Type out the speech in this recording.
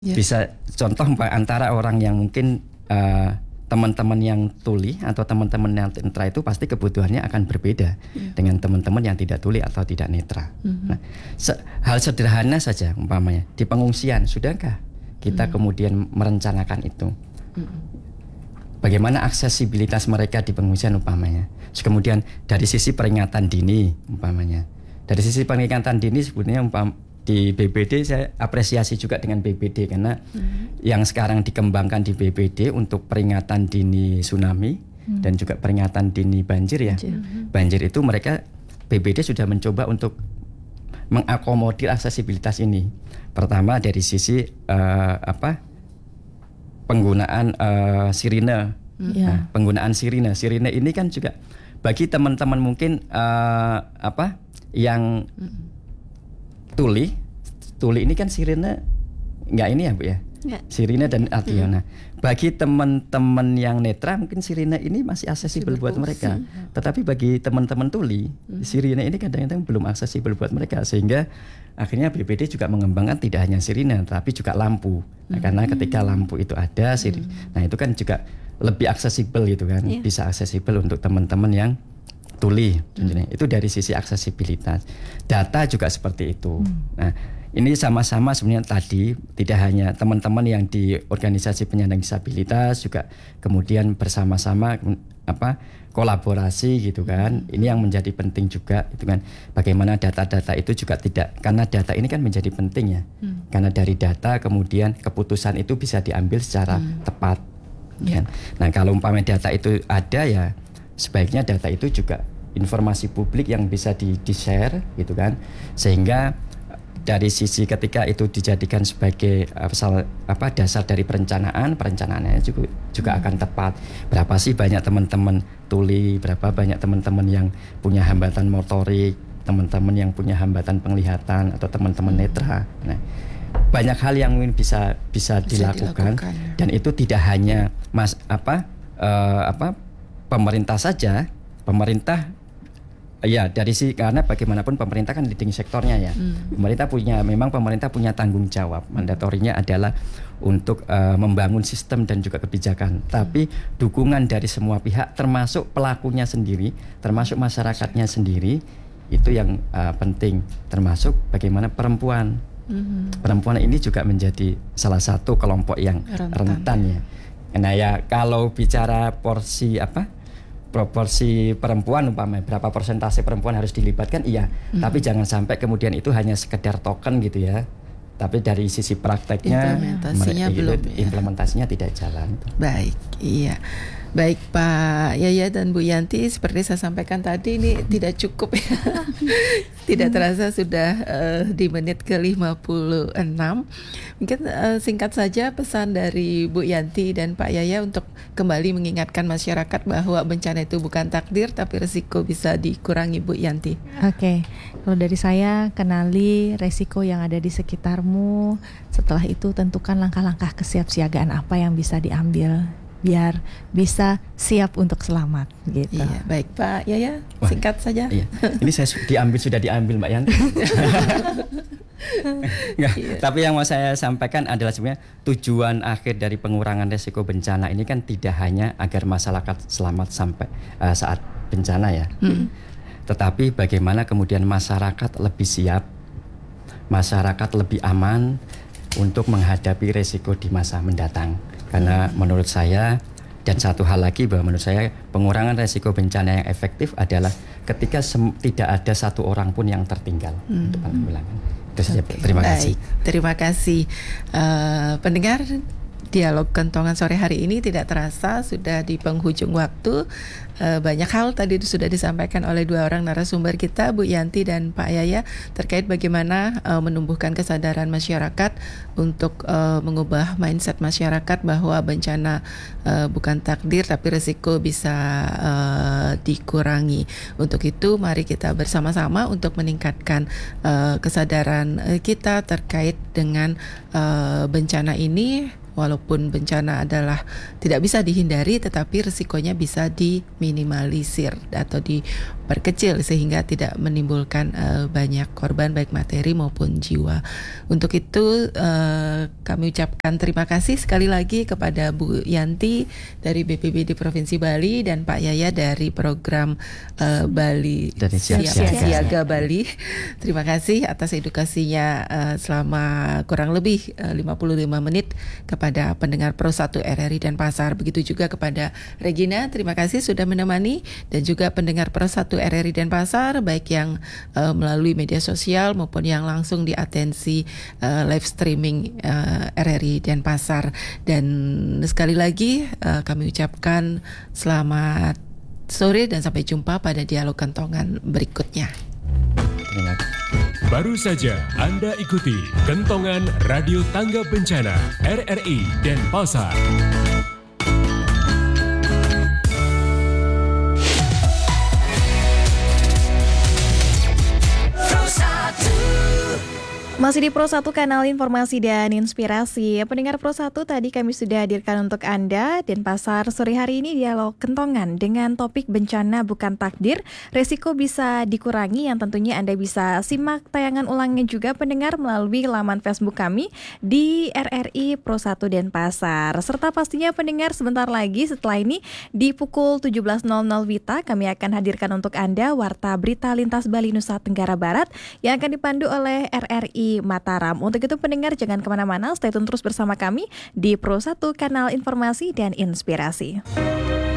Ya. Bisa contoh antara orang yang mungkin teman-teman yang tuli atau teman-teman yang netra itu pasti kebutuhannya akan berbeda dengan teman-teman yang tidak tuli atau tidak netra. Nah, hal sederhana saja umpamanya di pengungsian, sudahkah kita kemudian merencanakan itu? Bagaimana aksesibilitas mereka di pengungsian umpamanya? Kemudian dari sisi peringatan dini umpamanya. Dari sisi peringatan dini sebenarnya di BPD saya apresiasi juga dengan BPD karena yang sekarang dikembangkan di BPD untuk peringatan dini tsunami dan juga peringatan dini banjir ya. Banjir itu mereka BPD sudah mencoba untuk mengakomodir aksesibilitas ini. Pertama dari sisi penggunaan sirine. Nah, penggunaan sirine. Sirine ini kan juga bagi teman-teman mungkin yang tuli ini kan sirine nggak ini ya Bu ya? Nggak. Sirine dan radio. Nah, bagi teman-teman yang netra mungkin sirine ini masih aksesibel buat mereka. Tetapi bagi teman-teman tuli, sirine ini kadang-kadang belum aksesibel buat mereka sehingga akhirnya BPD juga mengembangkan tidak hanya sirine tapi juga lampu. Nah, karena ketika lampu itu ada nah itu kan juga lebih aksesibel gitu kan. Bisa aksesibel untuk teman-teman yang tuli. Itu dari sisi aksesibilitas. Data juga seperti itu. Nah, ini sama-sama sebenarnya tadi tidak hanya teman-teman yang di organisasi penyandang disabilitas juga kemudian bersama-sama kolaborasi gitu kan. Ini yang menjadi penting juga itu kan. Bagaimana data-data itu juga tidak, karena data ini kan menjadi penting ya. Karena dari data kemudian keputusan itu bisa diambil secara tepat. Kan? Nah, kalau umpamanya data itu ada ya sebaiknya data itu juga informasi publik yang bisa di-share gitu kan. Sehingga dari sisi ketika itu dijadikan sebagai dasar dari perencanaannya juga akan tepat. Berapa sih banyak teman-teman tuli, berapa banyak teman-teman yang punya hambatan motorik, teman-teman yang punya hambatan penglihatan atau teman-teman netra. Nah, banyak hal yang bisa dilakukan dan itu tidak hanya pemerintah saja. Pemerintah ya dari karena bagaimanapun pemerintah kan leading sektornya ya. Pemerintah punya tanggung jawab. Mandatorinya adalah untuk membangun sistem dan juga kebijakan. Tapi dukungan dari semua pihak termasuk pelakunya sendiri, termasuk masyarakatnya sendiri itu yang penting. Termasuk bagaimana perempuan. Perempuan ini juga menjadi salah satu kelompok yang rentan ya. Nah ya kalau bicara proporsi perempuan umpamanya berapa persentase perempuan harus dilibatkan tapi jangan sampai kemudian itu hanya sekedar token gitu ya. Tapi dari sisi prakteknya implementasinya tidak jalan. Baik, iya. Baik Pak Yaya dan Bu Yanti, seperti saya sampaikan tadi ini tidak cukup ya. Tidak terasa sudah di menit ke-56. Mungkin singkat saja pesan dari Bu Yanti dan Pak Yaya untuk kembali mengingatkan masyarakat bahwa bencana itu bukan takdir tapi resiko bisa dikurangi, Bu Yanti. Oke, kalau dari saya kenali resiko yang ada di sekitarmu. Setelah itu tentukan langkah-langkah kesiapsiagaan apa yang bisa diambil biar bisa siap untuk selamat gitu. Iya, baik Pak Yaya, singkat saja. Iya. Ini sudah diambil Mbak Yanti. Tapi yang mau saya sampaikan adalah sebenarnya tujuan akhir dari pengurangan resiko bencana ini kan tidak hanya agar masyarakat selamat sampai saat bencana ya. Tetapi bagaimana kemudian masyarakat lebih siap, masyarakat lebih aman untuk menghadapi resiko di masa mendatang. Karena menurut saya, dan satu hal lagi bahwa menurut saya pengurangan resiko bencana yang efektif adalah ketika tidak ada satu orang pun yang tertinggal untuk penanggulangan. Itu saja. Terima kasih. Terima kasih. Pendengar, dialog Kentongan sore hari ini tidak terasa sudah di penghujung waktu. Banyak hal tadi sudah disampaikan oleh dua orang narasumber kita, Bu Yanti dan Pak Yaya, terkait bagaimana menumbuhkan kesadaran masyarakat untuk mengubah mindset masyarakat bahwa bencana bukan takdir tapi risiko bisa dikurangi. Untuk itu mari kita bersama-sama untuk meningkatkan kesadaran kita terkait dengan bencana ini. walaupun bencana adalah tidak bisa dihindari, tetapi risikonya bisa diminimalisir atau diperkecil sehingga tidak menimbulkan banyak korban baik materi maupun jiwa. Untuk itu kami ucapkan terima kasih sekali lagi kepada Bu Yanti dari BPBD Provinsi Bali dan Pak Yaya dari program Bali Siaga Bali. Terima kasih atas edukasinya selama kurang lebih 55 menit kepada pendengar Pro 1 RRI Denpasar. Begitu juga kepada Regina, terima kasih sudah menemani, dan juga pendengar Pro 1 RRI Denpasar baik yang melalui media sosial maupun yang langsung di atensi live streaming RRI Denpasar. Dan sekali lagi kami ucapkan selamat sore dan sampai jumpa pada dialog kentongan berikutnya. Baru saja Anda ikuti Kentongan Radio Tangga Bencana RRI Denpasar. Masih di Pro 1 Kanal Informasi dan Inspirasi. Pendengar Pro 1, tadi kami sudah hadirkan untuk Anda Denpasar sore hari ini dialog kentongan dengan topik bencana bukan takdir, resiko bisa dikurangi, yang tentunya Anda bisa simak tayangan ulangnya juga pendengar melalui laman Facebook kami di RRI Pro 1 Denpasar. Serta pastinya pendengar sebentar lagi setelah ini di pukul 17.00 WITA kami akan hadirkan untuk Anda Warta Berita Lintas Bali Nusa Tenggara Barat yang akan dipandu oleh RRI Mataram. Untuk itu pendengar jangan kemana-mana, stay tune terus bersama kami di Pro 1 Kanal Informasi dan Inspirasi.